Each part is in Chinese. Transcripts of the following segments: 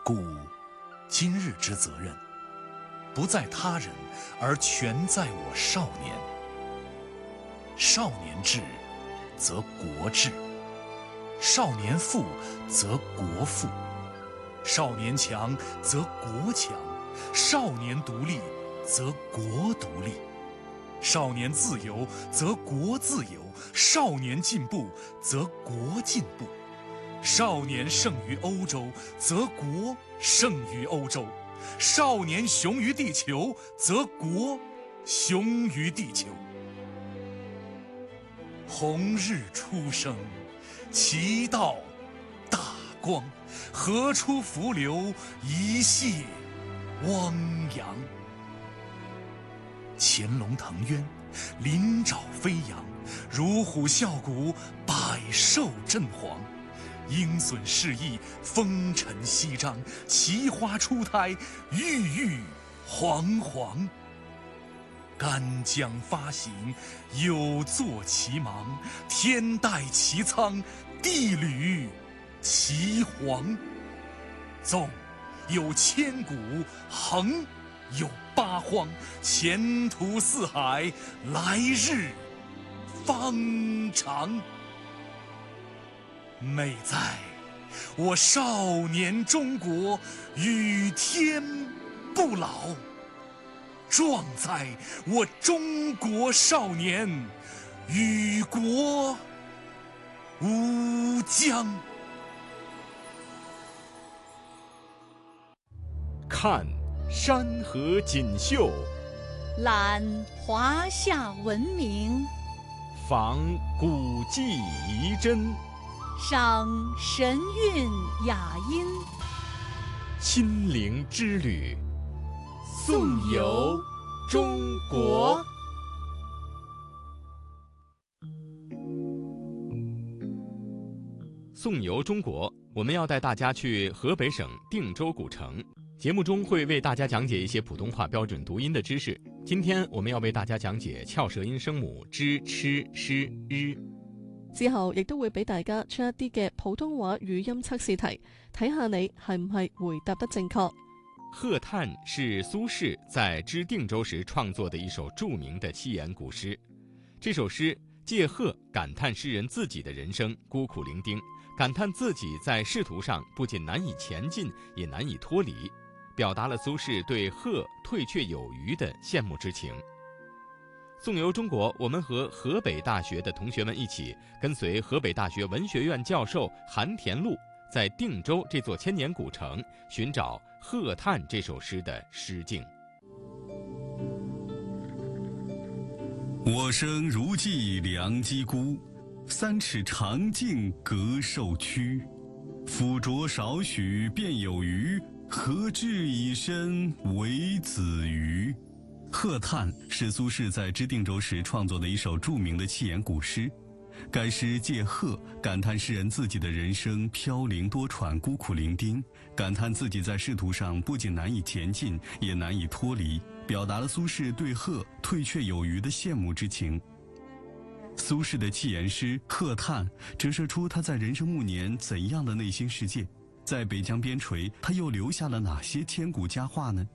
故今日之责任，不在他人，而全在我少年。少年智，则国智；少年富，则国富；少年强，则国强；少年独立，则国独立；少年自由，则国自由；少年进步，则国进步；少年胜于欧洲，则国胜于欧洲；少年雄于地球，则国雄于地球。红日初升，其道大光，河出伏流，一泻汪洋。潜龙腾渊，鳞爪飞扬，乳虎啸谷，百兽震惶。鹰隼试翼，风尘翕张，奇花初胎，郁郁皇皇。干将发行，有作其芒；天戴其苍，地履其黄。纵有千古，横有八荒，前途似海，来日方长。美在我少年中国，与天不老；壮在我中国少年，与国无疆。 看山河锦绣， 览华夏文明， 访古迹遗珍， 赏神韵雅音， 心灵之旅，颂游中国。颂游中国，我们要带大家去河北省定州古城。节目中会为大家讲解一些普通话标准读音的知识。今天我们要为大家講解翹舌音聲母之、吃、詩、日。 之後亦都會俾大家出一啲嘅普通話語音測試題，睇下你係唔係回答得正確。 賀嘆是蘇軾在知定州時創作的一首著名的七言古詩。這首詩借賀感嘆詩人自己的人生孤苦伶仃，感嘆自己在仕途上不僅難以前進，也難以脫離，表達了蘇軾對賀退卻有餘的羨慕之情。颂游中國，我們和河北大學的同學們一起，跟隨河北大學文學院教授韓田祿，在定州這座千年古城，尋找賀嘆這首詩的詩境。 我生如寄梁姬孤，3尺長徑隔受屈。俯酌少許便有餘，何至以身為子魚。賀嘆是蘇軾在知定州時創作的一首著名的七言古詩。該詩借賀感嘆詩人自己的人生飄零多舛，孤苦伶仃，感嘆自己在仕途上不僅難以前進，也難以脫離，表達了蘇軾對賀退卻有餘的羨慕之情。蘇軾的七言詩《賀嘆》折射出他在人生暮年怎樣的內心世界，在北疆邊陲他又留下了哪些千古佳話呢？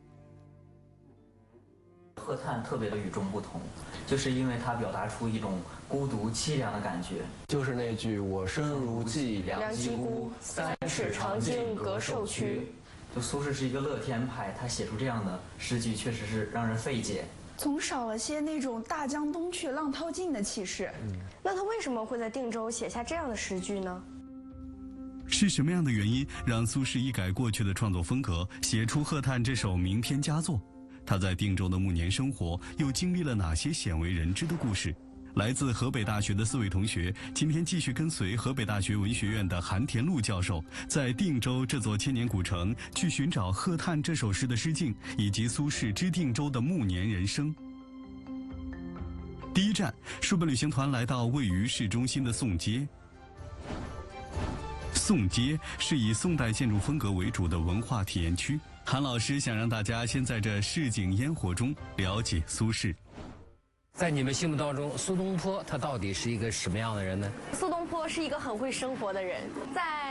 賀嘆特別的與眾不同，就是因為它表達出一種孤獨淒涼的感覺。 就是那句我生如寄梁姬孤，3尺長徑隔受屈。 就蘇軾是一個樂天派，他寫出這樣的詩句確實是讓人費解， 總少了些那種大江東去浪淘盡的氣勢。 那他為什麼會在定州寫下這樣的詩句呢？ 是什麼樣的原因讓蘇軾一改過去的創作風格，寫出《賀嘆》這首名篇佳作？他在定州的暮年生活又經歷了哪些鮮為人知的故事？來自河北大學的4位同學今天繼續跟隨河北大學文學院的韓田祿教授，在定州這座千年古城去尋找《賀嘆》這首詩的詩境，以及蘇軾知定州的暮年人生。第一站，書本旅行團來到位於市中心的宋街。宋街是以宋代建築風格為主的文化體驗區。韓老師想讓大家先在這市井煙火中了解蘇軾。 在你們心目當中，蘇東坡他到底是一個什麼樣的人呢？ 蘇東坡是一個很會生活的人，在